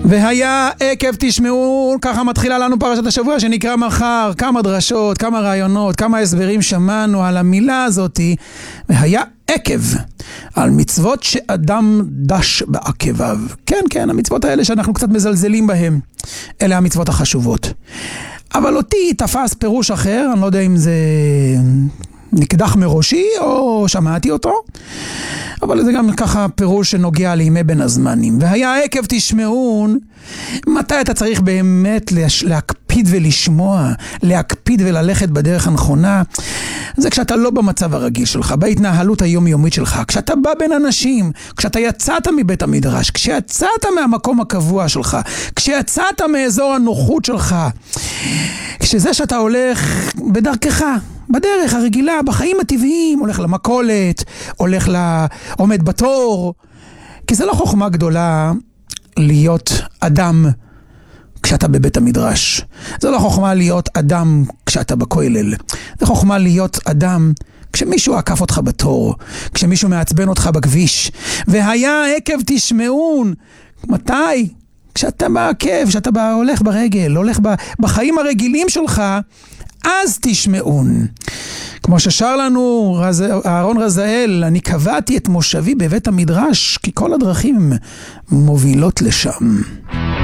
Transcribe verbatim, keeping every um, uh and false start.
והיה עקב תשמעו, ככה מתחילה לנו פרשת השבוע שנקרא מחר. כמה דרשות, כמה רעיונות, כמה הסברים שמענו על המילה הזאת. והיה עקב, על מצוות שאדם דש בעקביו. כן, כן, המצוות האלה שאנחנו קצת מזלזלים בהם, אלה המצוות החשובות. אבל אותי תפס פירוש אחר, אני לא יודע אם זה נקדח מראשי או שמעתי אותו, אבל זה גם ככה פירוש שנוגע לימי בין הזמנים. והיה עקב תשמעון, מתי אתה צריך באמת להקפיד ולשמוע, להקפיד וללכת בדרך הנכונה? זה כשאתה לא במצב הרגיל שלך, בהתנהלות היומיומית שלך, כשאתה בא בין אנשים, כשאתה יצאת מבית המדרש, כשיצאת מהמקום הקבוע שלך, כשיצאת מאזור הנוחות שלך, כשזה שאתה הולך בדרכך, בדרך הרגילה, בחיים הטבעיים, הולך למכולת, הולך ל... עומד בתור, כי זה לא חוכמה גדולה להיות אדם כשאתה בבית המדרש. זה לא חוכמה להיות אדם כשאתה בכולל. זה חוכמה להיות אדם כשמישהו עקף אותך בתור, כשמישהו מעצבן אותך בכביש. והיה עקב תשמעון. מתי? כשאתה בעקב, כשאתה הולך ברגל, הולך בחיים הרגילים שלך, אז תשמעון. כמו ששר לנו אהרון רזאל, אני קבעתי את מושבי בבית המדרש, כי כל הדרכים מובילות לשם.